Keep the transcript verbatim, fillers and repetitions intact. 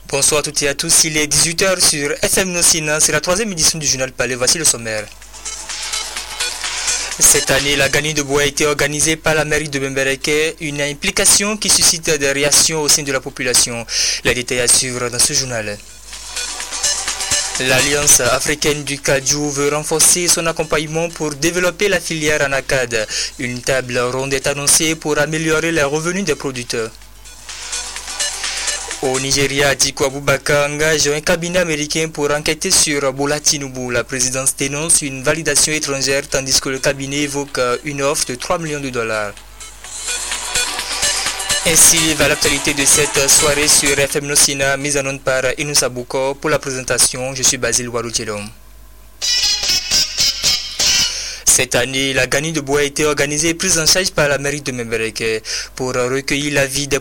Bonsoir à toutes et à tous, il est dix-huit heures sur F M Nosina, c'est la troisième édition du journal Palais, voici le sommaire. Cette année, la Gagnie de bois a été organisée par la mairie de Bembereke, une implication qui suscite des réactions au sein de la population. Les détails à suivre dans ce journal. L'Alliance africaine du Kaju veut renforcer son accompagnement pour développer la filière Anacad. Une table ronde est annoncée pour améliorer les revenus des producteurs. Au Nigeria, Atiku Abubakar engage un cabinet américain pour enquêter sur Bola Tinubu. La présidence dénonce une validation étrangère tandis que le cabinet évoque une offre de trois millions de dollars. Ainsi va l'actualité de cette soirée sur F M Nosina, mise en onde par Inoussa Bouko. Pour la présentation, je suis Basile Waroujelom. Cette année, la Gagnie de bois a été organisée et prise en charge par la mairie de Bembereke pour recueillir l'avis des